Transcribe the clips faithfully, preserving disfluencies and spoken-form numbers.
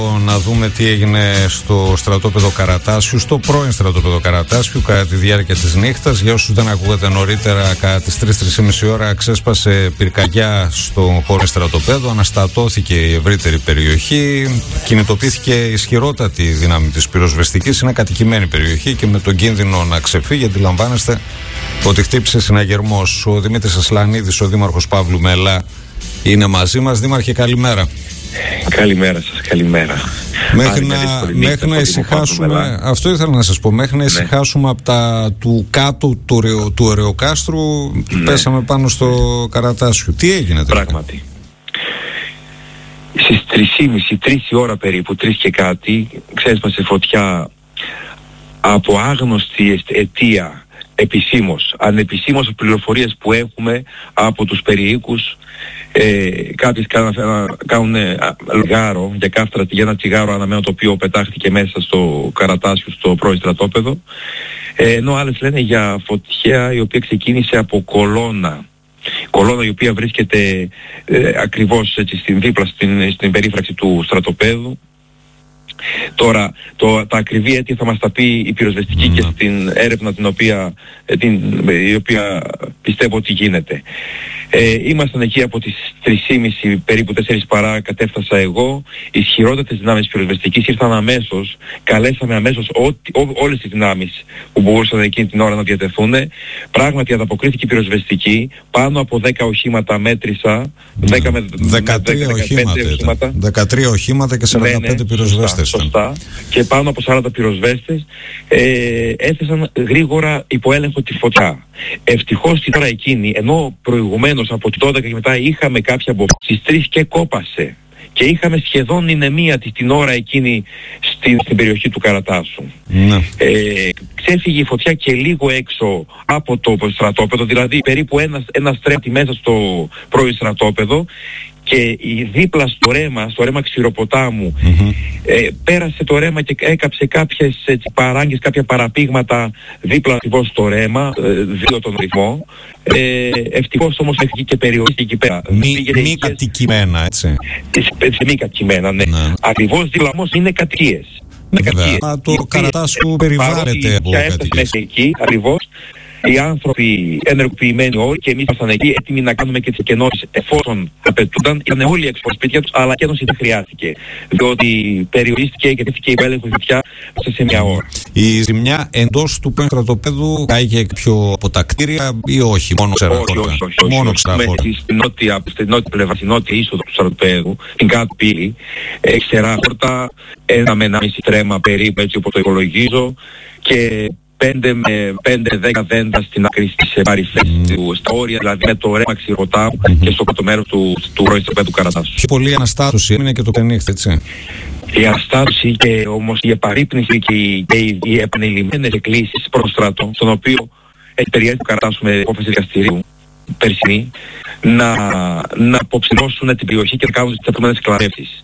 Να δούμε τι έγινε στο στρατόπεδο Καρατάσιου, στο πρώην στρατόπεδο Καρατάσιου, κατά τη διάρκεια της νύχτας. Για όσους δεν ακούγατε νωρίτερα, κατά τις τρεις με τριάντα ώρα ξέσπασε πυρκαγιά στο πρώην στρατοπέδο, αναστατώθηκε η ευρύτερη περιοχή, κινητοποιήθηκε ισχυρότατη δύναμη της πυροσβεστικής. Είναι κατοικημένη περιοχή και με τον κίνδυνο να ξεφύγει, αντιλαμβάνεστε ότι χτύπησε συναγερμός. Ο Δημήτρης Ασλανίδης, ο δήμαρχος Παύλου Μελά, είναι μαζί μας. Δήμαρχε, καλημέρα. Καλημέρα σας, καλημέρα. Μέχρι να, μέχρι να ησυχάσουμε, αυτό ήθελα να σας πω, μέχρι να ησυχάσουμε ναι. από τα του κάτω του, του Ωρεοκάστρου, ναι. πέσαμε πάνω στο Καρατάσιου. Τι έγινε τελικά? Πράγματι. Στις τρεις και μισή, τρεις η ώρα περίπου, τρεις και κάτι, ξέσπασε φωτιά από άγνωστη αιτία, επισήμως, ανεπισήμως πληροφορίες που έχουμε από τους περιοίκους. Ε, κάποιοι κάνουν λιγάρο για κάφτρα, για ένα τσιγάρο αναμένο, το οποίο πετάχτηκε μέσα στο Καρατάσιου, στο πρώην στρατόπεδο, ε, ενώ άλλες λένε για φωτιά η οποία ξεκίνησε από κολόνα κολόνα η οποία βρίσκεται ε, ακριβώς έτσι, στην δίπλα στην, στην περίφραξη του στρατοπέδου. Τώρα, το, τα ακριβή αίτια θα μας τα πει η πυροσβεστική mm. και στην έρευνα την οποία, την, η οποία πιστεύω ότι γίνεται. Ε, ήμασταν εκεί από τις τρεις και μισή περίπου τέσσερις παρά, κατέφτασα εγώ. Οι ισχυρότερες δυνάμεις πυροσβεστικής ήρθαν αμέσως, καλέσαμε αμέσως ό, ό, όλες τις δυνάμεις που μπορούσαν εκείνη την ώρα να διατεθούν. Πράγματι ανταποκρίθηκε η πυροσβεστική, πάνω από δέκα οχήματα μέτρησα, δέκα με δεκατρία οχήματα, δεκατρία οχήματα και σαράντα πέντε ναι, ναι, πυροσβέστες. Σωστά, σωστά. Και πάνω από σαράντα πυροσβέστες ε, έθεσαν γρήγορα υπό έλεγχο τη φωτιά. Ευτυχώς την ώρα εκείνη, ενώ προηγουμένως από τις δώδεκα και μετά είχαμε κάποια από στις τρεις και κόπασε και είχαμε σχεδόν ηνεμία της την ώρα εκείνη στην, στην περιοχή του Καρατάσου. Ναι. Ε, ξέφυγε η φωτιά και λίγο έξω από το στρατόπεδο, δηλαδή περίπου ένα, ένα στρέφτη μέσα στο πρώην στρατόπεδο, και η δίπλα στο ρέμα, στο ρέμα Ξηροποτάμου, mm-hmm. ε, πέρασε το ρέμα και έκαψε κάποιες έτσι, παράγκες, κάποια παραπήγματα δίπλα ακριβώς στο ρέμα, ε, δύο τον ρυθμό. Ε, ευτυχώς όμως έφυγε και περιορίστηκε εκεί πέρα. Μη, μη κατοικημένα, έτσι. Ε, μη κατοικημένα, ναι. ναι. Ακριβώς δίπλα όμως είναι κατοικίες. Ναι, βέβαια. Το Καρατάσου περιβάλλεται από κατοικίες. Εκεί, ακριβώς. Οι άνθρωποι ενεργοποιημένοι όλοι και εμείς ήμασταν εκεί έτοιμοι να κάνουμε και τις εκενώσεις εφόσον απαιτούνταν. Ήταν όλοι έξω από σπίτια τους, αλλά εκένωση δεν χρειάστηκε. Διότι περιορίστηκε και τέθηκε η έλεγχο φωτιά σε μια ώρα. Η ζημιά εντός του πρώην στρατοπέδου καίγε πιο από τα κτίρια ή όχι, μόνο ξεραχώρτα? Όχι, όχι, όχι. Μόνο ξεραχώρτα. Στην νότια, στην νότια πλευρά, στην νότια είσοδο του στρατοπέδου, την κάτω πύλη, ξεραχώρτα, ένα με ένα μισή τρέμα περίπου, έτσι όπως το υπολογίζω, και πέντε με πέντε δέκα δέντα στην άκρη στις παρυφές mm. του, στα όρια δηλαδή με το ρέμα Ξηροποτάμου mm-hmm. και στο κάτω μέρος του, του πρώην στρατοπέδου Καρατάσου. Πιο πολύ αναστάτωση έμεινε και το ξενύχτη, έτσι. Η αναστάτωση και όμως η επαρρύπνηση και οι, και οι, οι επανειλημμένες εκκλήσεις προς στρατό, στον οποίο έχει περιέλθει το Καρατάσου με απόφαση δικαστηρίου περσινή, να, να αποψηλώσουν την περιοχή και να κάνουν τις επόμενες κλαρεύσεις.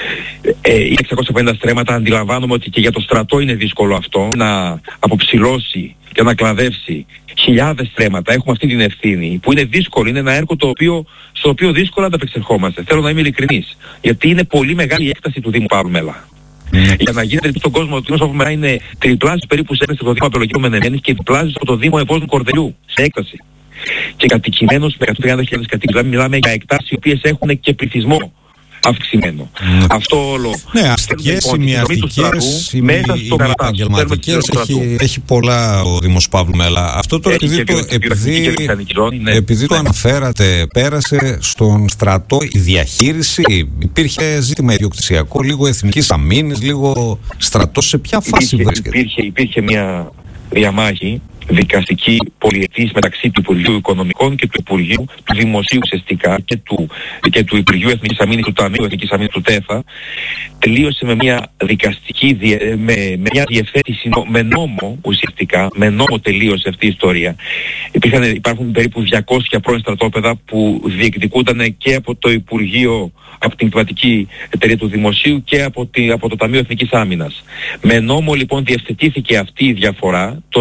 Ε, οι εξακόσια πενήντα στρέμματα, αντιλαμβάνομαι ότι και για το στρατό είναι δύσκολο αυτό, να αποψηλώσει και να κλαδεύσει χιλιάδες στρέμματα. Έχουμε αυτή την ευθύνη που είναι δύσκολο, είναι ένα έργο το οποίο, στο οποίο δύσκολα ανταπεξερχόμαστε. Θέλω να είμαι ειλικρινής, γιατί είναι πολύ μεγάλη η έκταση του Δήμου Παύλου Μελά. Mm. Για να γίνεται στον κόσμο, ο Δήμος Παύλου Μελά είναι τριπλάσιος περίπου σε έκταση στο Δήμο Απολογικού Μενεμένης και διπλάσιος από το Δήμο Ευώσμου Κορδελιού σε έκταση. Και κατοικημένος με εκατόν τριάντα χιλιάδες κατοίκους, δηλαδή μιλάμε για εκτάσεις οι οποίες έχουν και πληθυσμό αυξημένο. Mm. Αυτό όλο. Ναι, αστικές, ημιαστικές, ημιεπαγγελματικές, έχει, έχει πολλά ο Δήμος Παύλου Μελά. Αυτό τώρα επειδή, το, επειδή, ναι. επειδή το αναφέρατε, πέρασε στον στρατό η διαχείριση, υπήρχε ζήτημα ιδιοκτησιακό, λίγο εθνικής αμήνης, λίγο στρατός, σε ποια φάση υπήρχε, βρίσκεται? Υπήρχε, υπήρχε μια διαμάχη δικαστική πολυετής μεταξύ του Υπουργείου Οικονομικών και του Υπουργείου του Δημοσίου ουσιαστικά και του, και του Υπουργείου Εθνικής Αμήνης, του Ταμείου Εθνικής Αμήνης, του ΤΕΦΑ. Τελείωσε με μια δικαστική, με, με μια διευθέτηση με νόμο ουσιαστικά, με νόμο τελείωσε αυτή η ιστορία. Υπήρχαν, υπάρχουν περίπου διακόσια πρώην στρατόπεδα που διεκδικούνταν και από το Υπουργείο, από την Κρατική Εταιρεία του Δημοσίου και από, τη, από το Ταμείο Εθνικής Άμυνας. Με νόμο λοιπόν διευθετήθηκε αυτή η διαφορά. Το